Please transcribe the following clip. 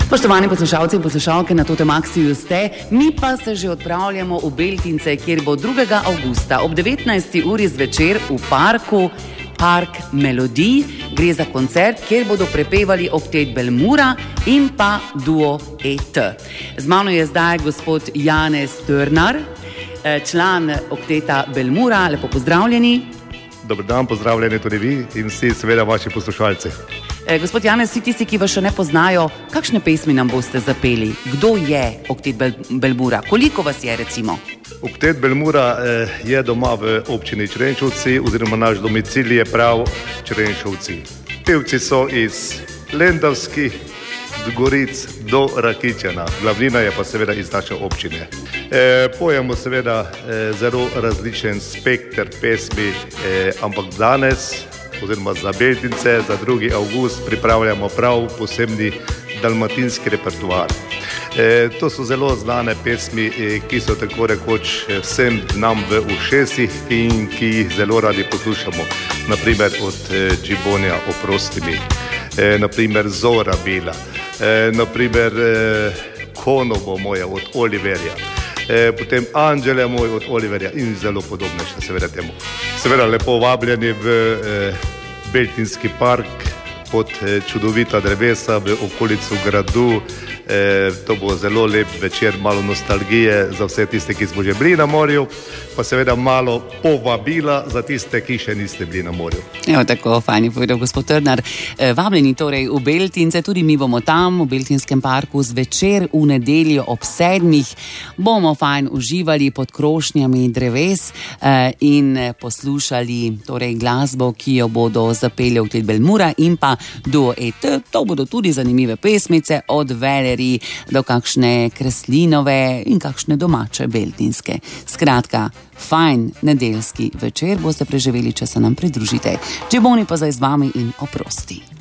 Spoštovani poslušalci in poslušalke, na Totem Maxiju ste, mi pa se že odpravljamo v Beltince, kjer bo 2. avgusta ob 19. uri zvečer v parku Park Melodij. Gre za koncert, kjer bodo prepevali oktet Belmura in pa duo ET. Z mano je zdaj gospod Janez Törnar, član okteta Belmura. Lepo pozdravljeni. Dober dan, pozdravljeni tudi vi in vsi seveda vaši poslušalci. Gospod Janez, vsi tisti, ki vas še ne poznajo, kakšne pesmi nam boste zapeli? Kdo je oktet Belmura? Koliko vas je recimo? Oktet Belmura je doma v občini Črenšovci oziroma naš domicil je prav Črenšovci. Pevci so iz Lendavskih Goric do Rakičana. Glavnina je pa seveda iz naše občine. Pojemo seveda zelo različen spekter pesmi, ampak danes oziroma za Beltince, za 2. avgust pripravljamo prav posebni dalmatinski repertoar. To so zelo znane pesmi, ki so tako rekoč vsem nam v ušesih in ki jih zelo radi poslušamo. Naprimer od Džibonja Oprosti mi, naprimer Zora bila, naprimer Konovo moja od Oliverja, potem Anđele moj od Oliverja in zelo podobne še seveda temu. Seveda lepo vabljeni v Beltinski park pod čudovita drevesa v okolico gradu. To bo zelo lep večer, malo nostalgije za vse tiste, ki smo že bili na morju, pa seveda malo povabila za tiste, ki še niste bili na morju. Evo, tako fajn je povedal gospod Törnar. Vabljeni torej v Beltince, tudi mi bomo tam v Beltinskem parku zvečer v nedeljo ob 7. Bomo fajn uživali pod krošnjami dreves in poslušali torej glasbo, ki jo bodo zapeli oktet Belmura in pa duo ET. To bodo tudi zanimive pesmice od Veleri do kakšne Kreslinove in kakšne domače beltinske. Skratka, fajn nedeljski večer boste preživeli, če se nam pridružite. Džiboni pa zdaj z vami in oprosti.